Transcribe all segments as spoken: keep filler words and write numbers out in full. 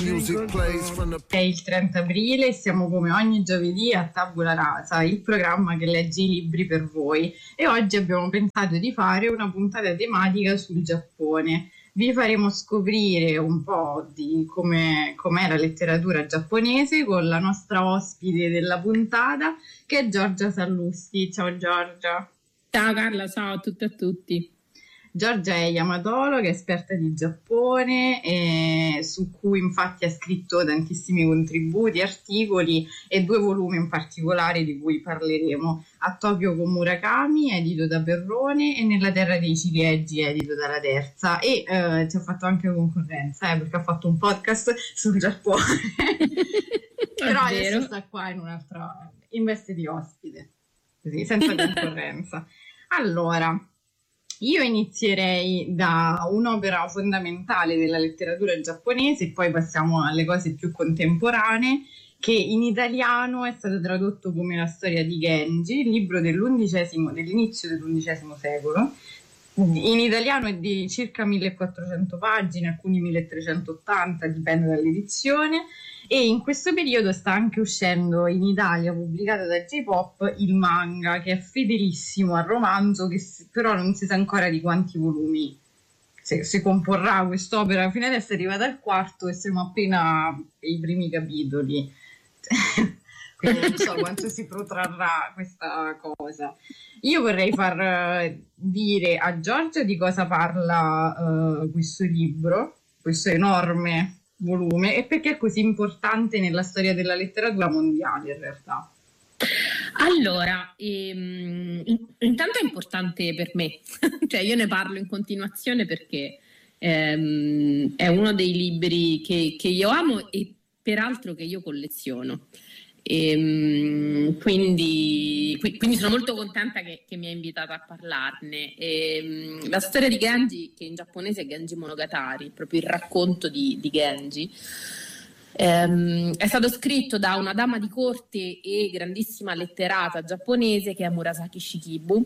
È il trenta aprile e siamo come ogni giovedì a Tabula Rasa, il programma che legge i libri per voi, e oggi abbiamo pensato di fare una puntata tematica sul Giappone. Vi faremo scoprire un po' di come com'è la letteratura giapponese con la nostra ospite della puntata, che è Giorgia Sallusti. Ciao Giorgia. Ciao Carla, ciao a tutti e a tutti. Giorgia è yamatologa, esperta di Giappone, eh, su cui infatti ha scritto tantissimi contributi, articoli e due volumi in particolare di cui parleremo: A Tokyo con Murakami, edito da Perrone, e Nella terra dei ciliegi, edito dalla Terza. E eh, ci ha fatto anche concorrenza, eh, perché ha fatto un podcast sul Giappone. Però adesso sta qua in un'altra, in veste di ospite, così, senza concorrenza. Allora, io inizierei da un'opera fondamentale della letteratura giapponese e poi passiamo alle cose più contemporanee, che in italiano è stato tradotto come La storia di Genji, il libro dell'undicesimo, dell'inizio dell'undicesimo secolo. In italiano è di circa millequattrocento pagine, alcuni milletrecentottanta, dipende dall'edizione. E in questo periodo sta anche uscendo in Italia, pubblicato da J-Pop, il manga, che è fedelissimo al romanzo, che però non si sa ancora di quanti volumi si, si comporrà quest'opera. Fino adesso è arrivata al quarto e siamo appena ai primi capitoli. Quindi non so quanto si protrarrà questa cosa. Io vorrei far dire a Giorgia di cosa parla uh, questo libro, questo enorme volume, e perché è così importante nella storia della letteratura mondiale in realtà. Allora, ehm, intanto è importante per me, cioè io ne parlo in continuazione perché ehm, è uno dei libri che, che io amo e peraltro che io colleziono. E, quindi, quindi sono molto contenta che, che mi ha invitata a parlarne. E, la storia di Genji, che in giapponese è Genji Monogatari, proprio il racconto di, di Genji, ehm, è stato scritto da una dama di corte e grandissima letterata giapponese che è Murasaki Shikibu,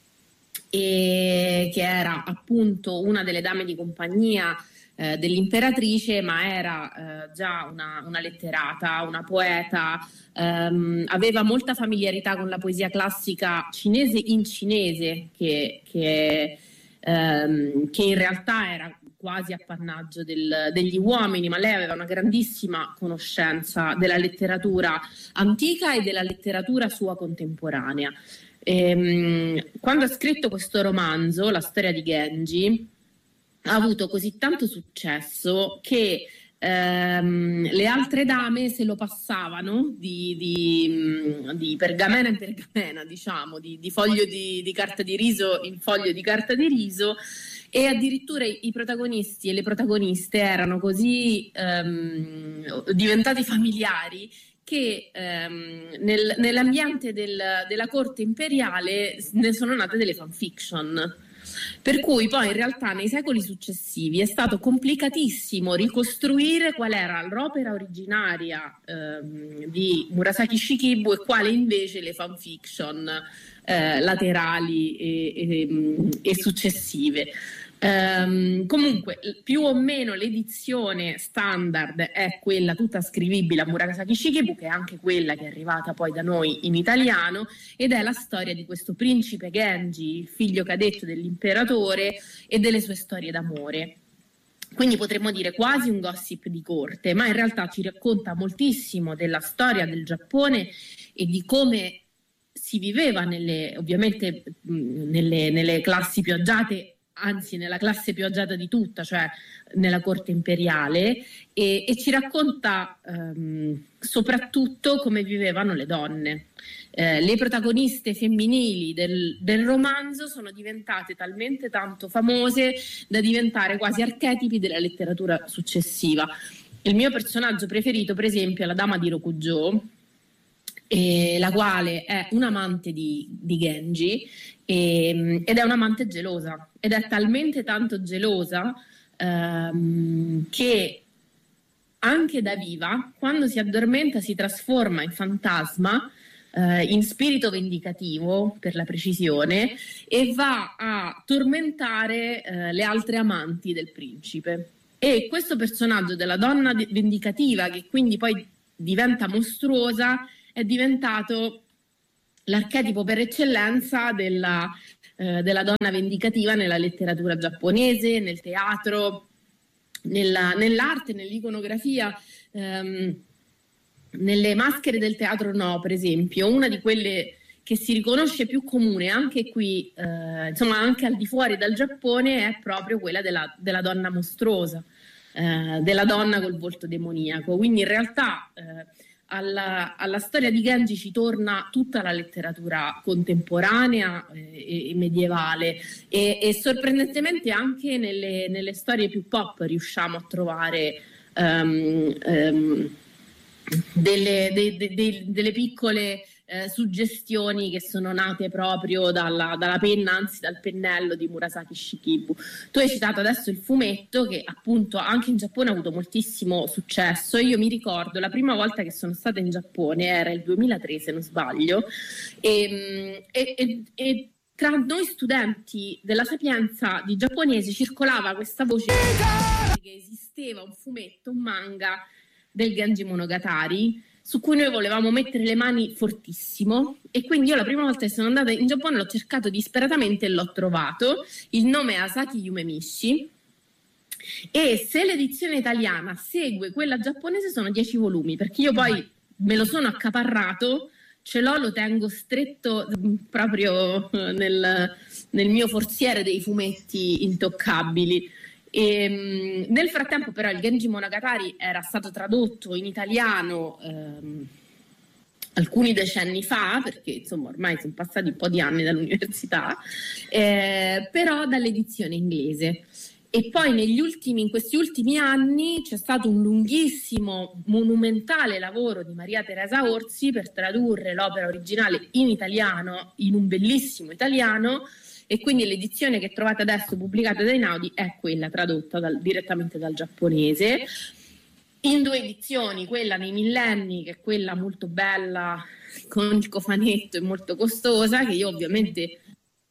e che era appunto una delle dame di compagnia Eh, dell'imperatrice, ma era eh, già una, una letterata, una poeta, ehm, aveva molta familiarità con la poesia classica cinese in cinese, che, che, ehm, che in realtà era quasi appannaggio del, degli uomini, ma lei aveva una grandissima conoscenza della letteratura antica e della letteratura sua contemporanea. Ehm, quando ha scritto questo romanzo, La storia di Genji, ha avuto così tanto successo che ehm, le altre dame se lo passavano di, di, di pergamena in pergamena, diciamo, di, di foglio di, di carta di riso in foglio di carta di riso, e addirittura i, i protagonisti e le protagoniste erano così ehm, diventati familiari che ehm, nel, nell'ambiente del, della corte imperiale ne sono nate delle fanfiction. Per cui poi in realtà nei secoli successivi è stato complicatissimo ricostruire qual era l'opera originaria ehm, di Murasaki Shikibu e quale invece le fanfiction eh, laterali e, e, e successive. Um, comunque più o meno l'edizione standard è quella tutta scrivibile a Murasaki Shikibu, che è anche quella che è arrivata poi da noi in italiano, ed è la storia di questo principe Genji, il figlio cadetto dell'imperatore, e delle sue storie d'amore. Quindi potremmo dire quasi un gossip di corte, ma in realtà ci racconta moltissimo della storia del Giappone e di come si viveva nelle, ovviamente nelle, nelle classi più agiate, anzi nella classe più agiata di tutta, cioè nella corte imperiale, e, e ci racconta ehm, soprattutto come vivevano le donne. Eh, le protagoniste femminili del, del romanzo sono diventate talmente tanto famose da diventare quasi archetipi della letteratura successiva. Il mio personaggio preferito, per esempio, è la dama di Rokujo, eh, la quale è un amante di, di Genji, e, ed è un'amante gelosa, ed è talmente tanto gelosa ehm, che anche da viva, quando si addormenta, si trasforma in fantasma, eh, in spirito vendicativo per la precisione, e va a tormentare eh, le altre amanti del principe. E questo personaggio della donna vendicativa, che quindi poi diventa mostruosa, è diventato l'archetipo per eccellenza della, eh, della donna vendicativa nella letteratura giapponese, nel teatro, nella, nell'arte, nell'iconografia, ehm, nelle maschere del teatro no, per esempio. Una di quelle che si riconosce più comune anche qui, eh, insomma anche al di fuori dal Giappone, è proprio quella della, della donna mostruosa, eh, della donna col volto demoniaco. Quindi in realtà eh, alla, alla storia di Genji ci torna tutta la letteratura contemporanea eh, e medievale, e, e sorprendentemente anche nelle, nelle storie più pop riusciamo a trovare um, um, delle, de, de, de, delle piccole Eh, suggestioni che sono nate proprio dalla, dalla penna, anzi dal pennello di Murasaki Shikibu. Tu hai citato adesso il fumetto, che appunto anche in Giappone ha avuto moltissimo successo. Io mi ricordo la prima volta che sono stata in Giappone, era il duemilatré se non sbaglio, e, e, e, e tra noi studenti della Sapienza di giapponese circolava questa voce che esisteva un fumetto, un manga del Genji Monogatari, su cui noi volevamo mettere le mani fortissimo, e quindi io la prima volta che sono andata in Giappone l'ho cercato disperatamente e l'ho trovato. Il nome è Asaki Yumemishi, e se l'edizione italiana segue quella giapponese sono dieci volumi, perché io poi me lo sono accaparrato, ce l'ho, lo tengo stretto proprio nel, nel mio forziere dei fumetti intoccabili. E, nel frattempo però il Genji Monogatari era stato tradotto in italiano ehm, alcuni decenni fa, perché insomma ormai sono passati un po' di anni dall'università, eh, però dall'edizione inglese. E poi negli ultimi, in questi ultimi anni c'è stato un lunghissimo, monumentale lavoro di Maria Teresa Orsi per tradurre l'opera originale in italiano, in un bellissimo italiano, e quindi l'edizione che trovate adesso pubblicata da Einaudi è quella tradotta dal, direttamente dal giapponese, in due edizioni, quella nei millenni, che è quella molto bella con il cofanetto e molto costosa, che io ovviamente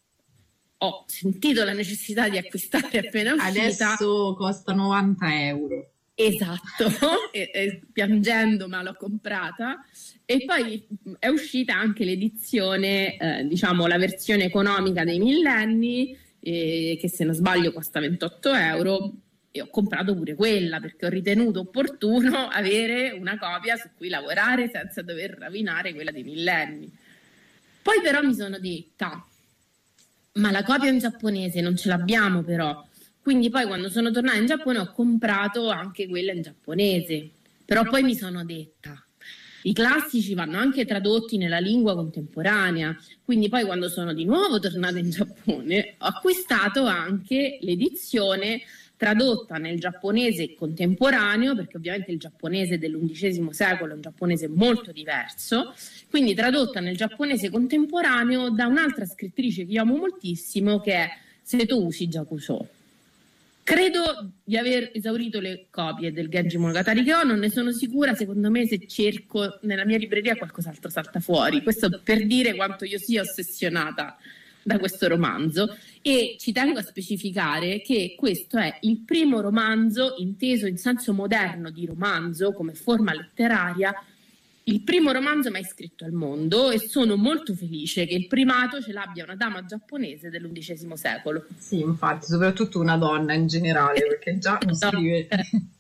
ho sentito la necessità di acquistare appena uscita. Adesso costa novanta euro. Esatto, e, e piangendo ma l'ho comprata. E poi è uscita anche l'edizione, eh, diciamo la versione economica dei millenni, eh, che se non sbaglio costa ventotto euro, e ho comprato pure quella perché ho ritenuto opportuno avere una copia su cui lavorare senza dover rovinare quella dei millenni. Poi però mi sono detta, ma la copia in giapponese non ce l'abbiamo però, quindi poi quando sono tornata in Giappone ho comprato anche quella in giapponese, però poi mi sono detta, i classici vanno anche tradotti nella lingua contemporanea, quindi poi quando sono di nuovo tornata in Giappone ho acquistato anche l'edizione tradotta nel giapponese contemporaneo, perché ovviamente il giapponese dell'undicesimo secolo è un giapponese molto diverso, quindi tradotta nel giapponese contemporaneo da un'altra scrittrice che io amo moltissimo, che è Setouchi Jakusho. Credo di aver esaurito le copie del Genji Monogatari che ho, non ne sono sicura, secondo me se cerco nella mia libreria qualcos'altro salta fuori, questo per dire quanto io sia ossessionata da questo romanzo. E ci tengo a specificare che questo è il primo romanzo, inteso in senso moderno di romanzo come forma letteraria, il primo romanzo mai scritto al mondo, e sono molto felice che il primato ce l'abbia una dama giapponese dell'undicesimo secolo. Sì, infatti, soprattutto una donna in generale, perché già mi scrive.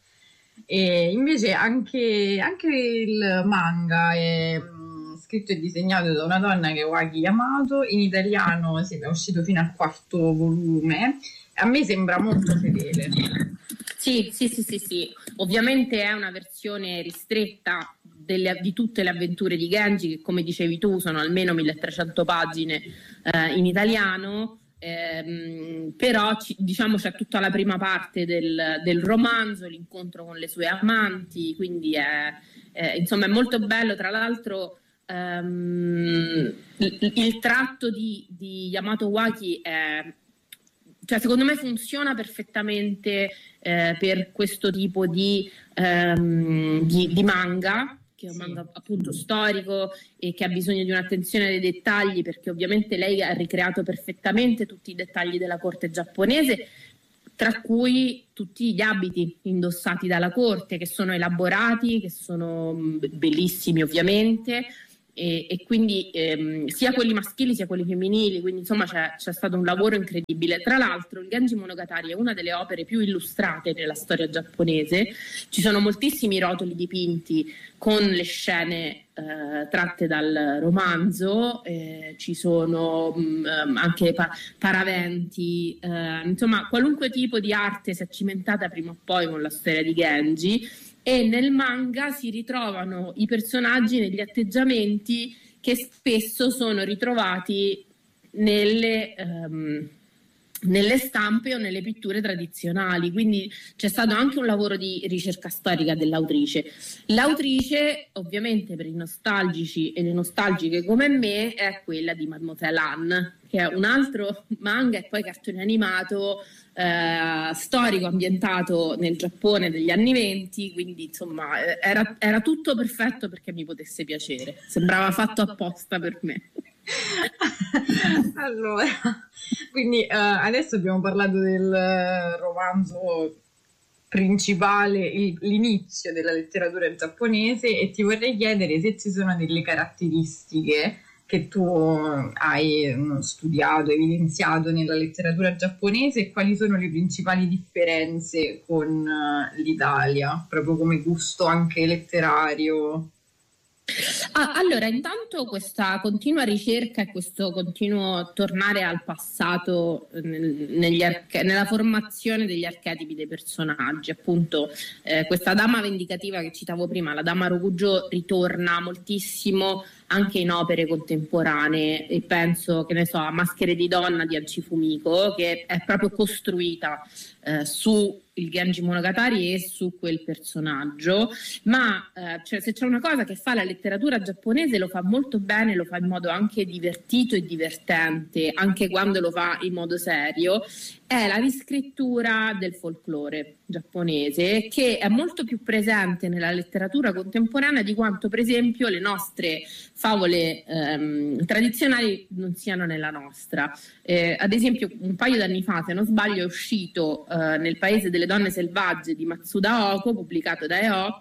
E invece anche, anche il manga è mh, scritto e disegnato da una donna che è Waki Yamato, in italiano sì, è uscito fino al quarto volume, a me sembra molto fedele. Sì, sì, sì, sì, sì. Ovviamente è una versione ristretta delle, di tutte le avventure di Genji, che come dicevi tu sono almeno milletrecento pagine eh, in italiano, ehm, però ci, diciamo c'è tutta la prima parte del, del romanzo, l'incontro con le sue amanti, quindi è, è, insomma è molto bello. Tra l'altro ehm, il, il tratto di, di Yamato Waki è... Cioè, secondo me funziona perfettamente eh, per questo tipo di, ehm, di, di manga, che è un sì. manga appunto storico e che ha bisogno di un'attenzione ai dettagli, perché ovviamente lei ha ricreato perfettamente tutti i dettagli della corte giapponese, tra cui tutti gli abiti indossati dalla corte, che sono elaborati, che sono bellissimi ovviamente, e, e quindi ehm, sia quelli maschili sia quelli femminili, quindi insomma c'è, c'è stato un lavoro incredibile. Tra l'altro il Genji Monogatari è una delle opere più illustrate nella storia giapponese, ci sono moltissimi rotoli dipinti con le scene eh, tratte dal romanzo, eh, ci sono mh, anche pa- paraventi, eh, insomma qualunque tipo di arte si è cimentata prima o poi con la storia di Genji, e nel manga si ritrovano i personaggi negli atteggiamenti che spesso sono ritrovati nelle, ehm, nelle stampe o nelle pitture tradizionali, quindi c'è stato anche un lavoro di ricerca storica dell'autrice. L'autrice, ovviamente per i nostalgici e le nostalgiche come me, è quella di Mademoiselle Anne, che è un altro manga e poi cartone animato eh, storico ambientato nel Giappone degli anni venti, quindi insomma era, era tutto perfetto perché mi potesse piacere, sembrava fatto apposta per me. Allora, quindi uh, adesso abbiamo parlato del romanzo principale, il, l'inizio della letteratura giapponese, e ti vorrei chiedere se ci sono delle caratteristiche che tu hai studiato, evidenziato nella letteratura giapponese, e quali sono le principali differenze con l'Italia, proprio come gusto anche letterario. Ah, allora, intanto questa continua ricerca e questo continuo tornare al passato nel, negli arche- nella formazione degli archetipi dei personaggi, appunto eh, questa dama vendicativa che citavo prima, la dama Rokujo, ritorna moltissimo anche in opere contemporanee, e penso, che ne so, a Maschere di donna di Aji Fumiko, che è proprio costruita eh, su il Genji Monogatari e su quel personaggio, ma eh, cioè, se c'è una cosa che fa la letteratura giapponese, lo fa molto bene, lo fa in modo anche divertito e divertente, anche quando lo fa in modo serio, è la riscrittura del folklore giapponese, che è molto più presente nella letteratura contemporanea di quanto per esempio le nostre favole ehm, tradizionali non siano nella nostra. Eh, ad esempio un paio d'anni fa, se non sbaglio, è uscito eh, Nel paese delle donne selvagge di Matsuda Oko, pubblicato da E O,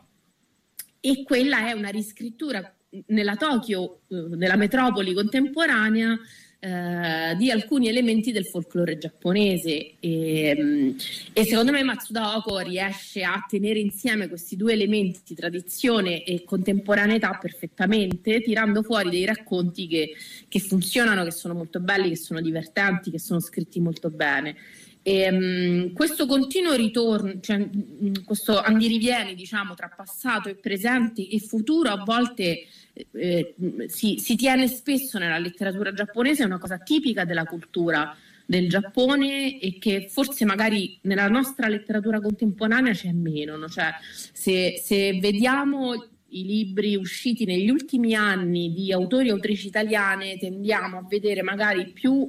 e quella è una riscrittura nella Tokyo, eh, nella metropoli contemporanea, Uh, di alcuni elementi del folklore giapponese, e, e secondo me Matsuda Oko riesce a tenere insieme questi due elementi, tradizione e contemporaneità, perfettamente, tirando fuori dei racconti che, che funzionano, che sono molto belli, che sono divertenti, che sono scritti molto bene. E, um, questo continuo ritorno, cioè um, questo andirivieni, diciamo, tra passato e presente e futuro, a volte eh, si, si tiene spesso nella letteratura giapponese, è una cosa tipica della cultura del Giappone, e che forse magari nella nostra letteratura contemporanea c'è meno, no? Cioè, se, se vediamo i libri usciti negli ultimi anni di autori e autrici italiane, tendiamo a vedere magari più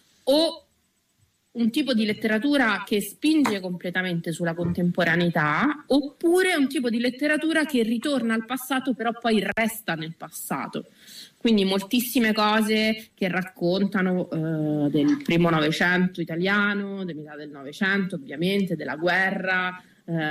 o un tipo di letteratura che spinge completamente sulla contemporaneità, oppure un tipo di letteratura che ritorna al passato però poi resta nel passato. Quindi moltissime cose che raccontano eh, del primo Novecento italiano, della metà del Novecento ovviamente, della guerra,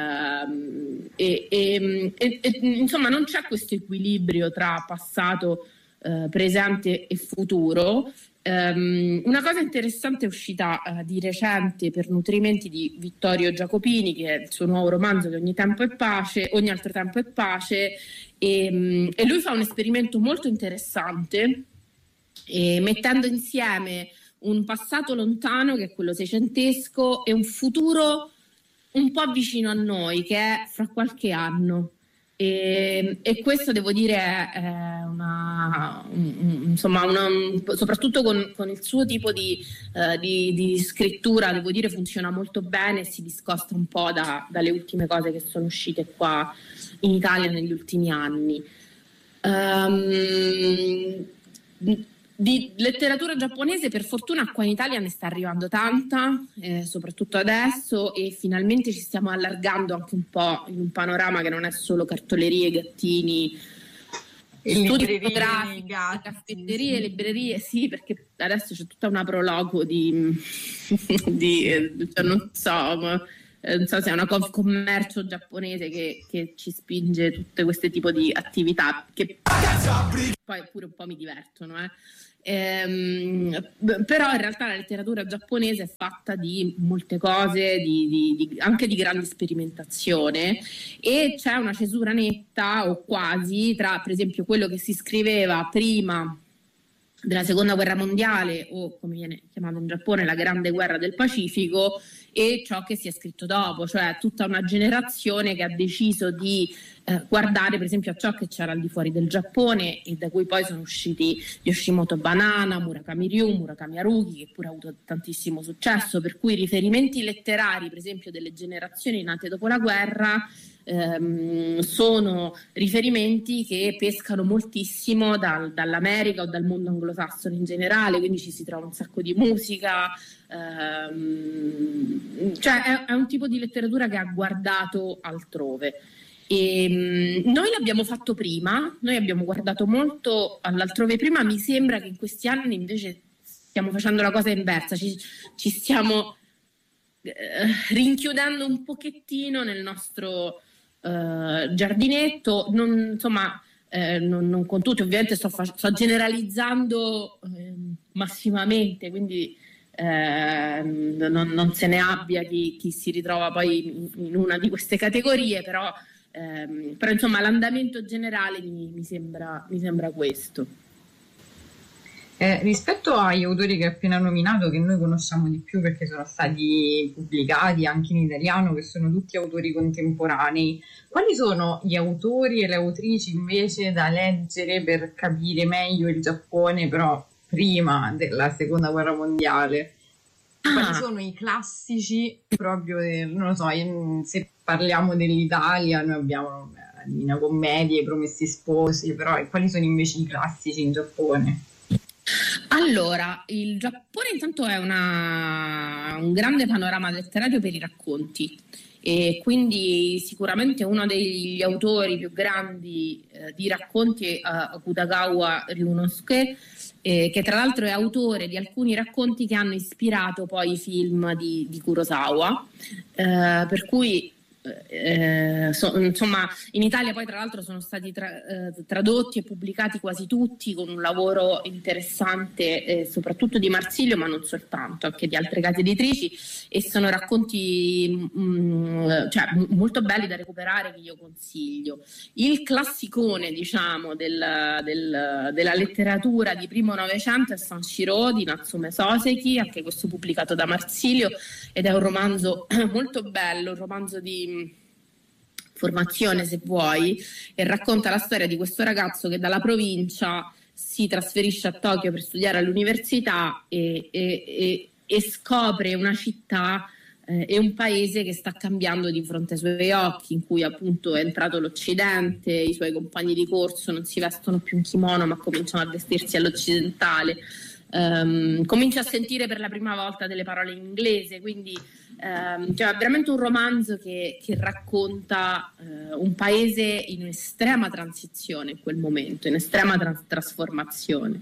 ehm, e, e, e, e insomma non c'è questo equilibrio tra passato, eh, presente e futuro. Um, una cosa interessante è uscita uh, di recente per nutrimenti di Vittorio Giacopini, che è il suo nuovo romanzo, che ogni tempo è pace, ogni altro tempo è pace, e, um, e lui fa un esperimento molto interessante, e mettendo insieme un passato lontano, che è quello seicentesco, e un futuro un po' vicino a noi, che è fra qualche anno. E, e questo, devo dire, è una, un, insomma una, soprattutto con, con il suo tipo di, uh, di, di scrittura, devo dire, funziona molto bene e si discosta un po' da, dalle ultime cose che sono uscite qua in Italia negli ultimi anni. Um, Di letteratura giapponese, per fortuna, qua in Italia ne sta arrivando tanta, eh, soprattutto adesso, e finalmente ci stiamo allargando anche un po' in un panorama che non è solo cartolerie, gattini studi fotografici, caffetterie, librerie, sì, perché adesso c'è tutta una prologo di, di cioè non so, non so se è una commercio giapponese che, che ci spinge tutte queste tipo di attività che poi pure un po' mi divertono, eh. Ehm, però in realtà la letteratura giapponese è fatta di molte cose, di, di, di, anche di grande sperimentazione, e c'è una cesura netta o quasi tra, per esempio, quello che si scriveva prima della seconda guerra mondiale, o come viene chiamato in Giappone la grande guerra del Pacifico, e ciò che si è scritto dopo, cioè tutta una generazione che ha deciso di eh, guardare per esempio a ciò che c'era al di fuori del Giappone, e da cui poi sono usciti Yoshimoto Banana, Murakami Ryu, Murakami Haruki, che pure ha avuto tantissimo successo, per cui riferimenti letterari per esempio delle generazioni nate dopo la guerra ehm, sono riferimenti che pescano moltissimo dal, dall'America o dal mondo anglosassone in generale, quindi ci si trova un sacco di musica. Um, cioè è, è un tipo di letteratura che ha guardato altrove, e um, noi l'abbiamo fatto prima, noi abbiamo guardato molto all'altrove prima. Mi sembra che in questi anni invece stiamo facendo la cosa inversa, ci, ci stiamo uh, rinchiudendo un pochettino nel nostro uh, giardinetto, non, insomma eh, non, non con tutti, ovviamente sto, sto generalizzando eh, massimamente, quindi Eh, non, non se ne abbia chi, chi si ritrova poi in, in una di queste categorie, però, ehm, però insomma l'andamento generale mi, mi, sembra, mi sembra questo. Eh, rispetto agli autori che hai appena nominato, che noi conosciamo di più perché sono stati pubblicati anche in italiano, che sono tutti autori contemporanei, quali sono gli autori e le autrici invece da leggere per capire meglio il Giappone, però prima della seconda guerra mondiale? Quali sono i classici proprio del, non lo so, se parliamo dell'Italia noi abbiamo la Divina Commedia, I Promessi Sposi, però quali sono invece i classici in Giappone? Allora, il Giappone intanto è una, un grande panorama letterario per i racconti, e quindi sicuramente uno degli autori più grandi eh, di racconti è uh, Akutagawa Ryunosuke, eh, che tra l'altro è autore di alcuni racconti che hanno ispirato poi i film di, di Kurosawa, eh, per cui Eh, so, insomma in Italia poi tra l'altro sono stati tra, eh, tradotti e pubblicati quasi tutti, con un lavoro interessante eh, soprattutto di Marsilio, ma non soltanto, anche di altre case editrici, e sono racconti mh, cioè, m- molto belli da recuperare, che io consiglio. Il classicone diciamo del, del, della letteratura di primo Novecento è Sanshiro di Natsume Soseki, anche questo pubblicato da Marsilio, ed è un romanzo molto bello, un romanzo di formazione se vuoi, e racconta la storia di questo ragazzo che dalla provincia si trasferisce a Tokyo per studiare all'università e, e, e, e scopre una città eh, e un paese che sta cambiando di fronte ai suoi occhi, in cui appunto è entrato l'Occidente, i suoi compagni di corso non si vestono più in kimono ma cominciano a vestirsi all'occidentale. Um, comincia a sentire per la prima volta delle parole in inglese, quindi um, cioè, è veramente un romanzo che, che racconta uh, un paese in estrema transizione in quel momento, in estrema tra- trasformazione.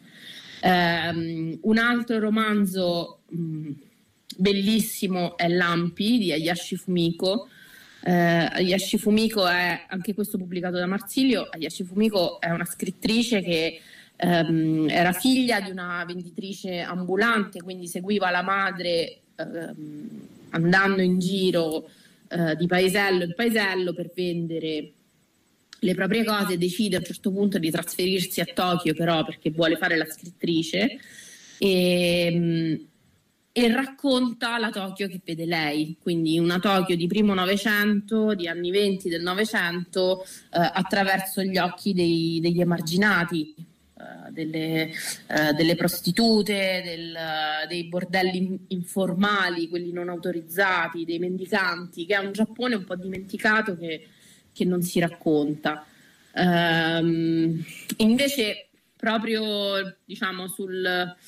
Um, un altro romanzo um, bellissimo è Lampi di Hayashi Fumiko. Uh, Hayashi Fumiko è anche questo pubblicato da Marsilio. Hayashi Fumiko è una scrittrice che Um, era figlia di una venditrice ambulante, quindi seguiva la madre um, andando in giro uh, di paesello in paesello per vendere le proprie cose. Decide a un certo punto di trasferirsi a Tokyo, però, perché vuole fare la scrittrice, e, um, e racconta la Tokyo che vede lei, quindi una Tokyo di primo Novecento, di anni venti del Novecento, uh, attraverso gli occhi dei, degli emarginati, Uh, delle, uh, delle prostitute, del, uh, dei bordelli in- informali, quelli non autorizzati, dei mendicanti, che è un Giappone un po' dimenticato che, che non si racconta. Um, invece proprio diciamo sul,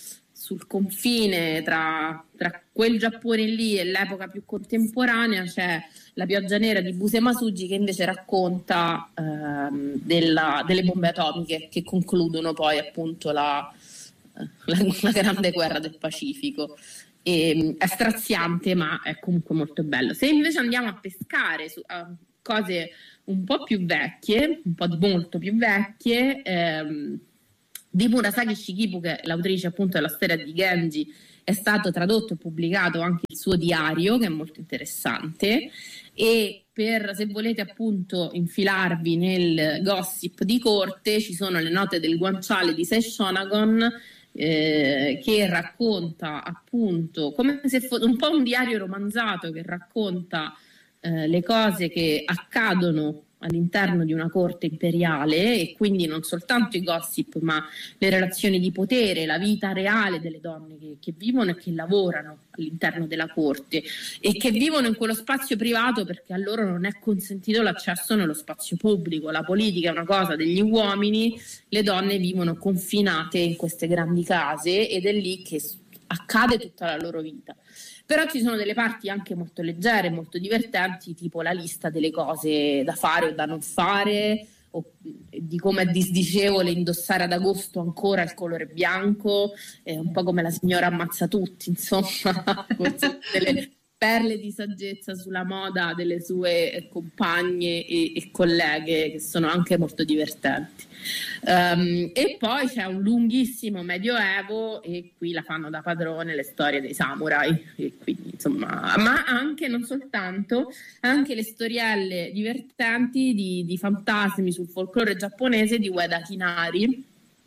sul confine tra, tra quel Giappone lì e l'epoca più contemporanea c'è La pioggia nera di Buse Masuji, che invece racconta ehm, della, delle bombe atomiche che concludono poi appunto la, la, la grande guerra del Pacifico. E, è straziante, ma è comunque molto bello. Se invece andiamo a pescare su a cose un po' più vecchie, un po' di molto più vecchie, ehm, di Murasaki Shikibu, che è l'autrice appunto della storia di Genji, è stato tradotto e pubblicato anche il suo diario, che è molto interessante. E per, se volete appunto infilarvi nel gossip di corte, ci sono le note del guanciale di Sei Shonagon, eh, che racconta appunto come se fosse un po' un diario romanzato, che racconta eh, le cose che accadono all'interno di una corte imperiale, e quindi non soltanto i gossip, ma le relazioni di potere, la vita reale delle donne che, che vivono e che lavorano all'interno della corte e che vivono in quello spazio privato, perché a loro non è consentito l'accesso nello spazio pubblico. La politica è una cosa degli uomini, le donne vivono confinate in queste grandi case ed è lì che accade tutta la loro vita. Però ci sono delle parti anche molto leggere, molto divertenti, tipo la lista delle cose da fare o da non fare, o di come è disdicevole indossare ad agosto ancora il colore bianco, è un po' come La signora ammazza tutti, insomma, delle perle di saggezza sulla moda delle sue compagne e, e colleghe, che sono anche molto divertenti. Um, e poi c'è un lunghissimo medioevo, e qui la fanno da padrone le storie dei samurai, e quindi, insomma, ma anche, non soltanto, anche le storielle divertenti di, di fantasmi sul folklore giapponese di Ueda Kinari,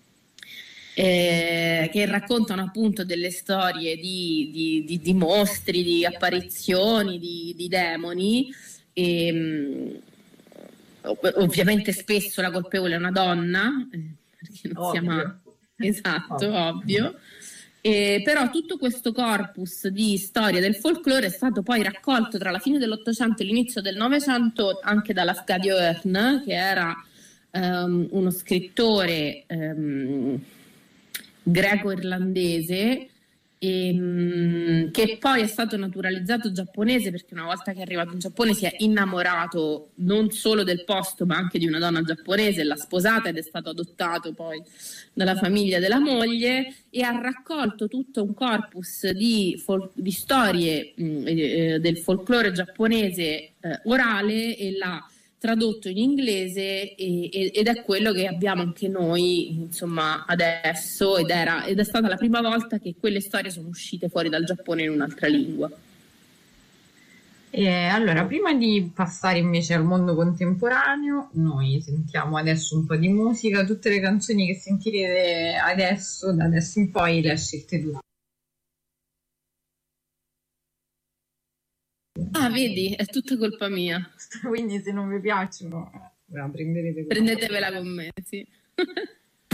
Eh, che raccontano appunto delle storie di, di, di, di mostri, di apparizioni, di, di demoni. E, mh, ovviamente spesso la colpevole è una donna, eh, perché non ovvio. Siamo... esatto, ovvio, ovvio. Eh, però tutto questo corpus di storie del folklore è stato poi raccolto tra la fine dell'Ottocento e l'inizio del Novecento anche dall'Afgadio Earn, che era um, uno scrittore um, greco-irlandese, e, mh, che poi è stato naturalizzato giapponese, perché una volta che è arrivato in Giappone si è innamorato non solo del posto ma anche di una donna giapponese, l'ha sposata ed è stato adottato poi dalla famiglia della moglie, e ha raccolto tutto un corpus di, fol- di storie mh, eh, del folklore giapponese eh, orale, e l'ha tradotto in inglese, e, ed è quello che abbiamo anche noi, insomma, adesso, ed, era, ed è stata la prima volta che quelle storie sono uscite fuori dal Giappone in un'altra lingua. E allora, prima di passare invece al mondo contemporaneo, noi sentiamo adesso un po' di musica. Tutte le canzoni che sentirete adesso, da adesso in poi, le ha scelte tu. Ah, vedi, è tutta colpa mia. Quindi se non vi piacciono, la prenderete. Prendetevela con me, sì.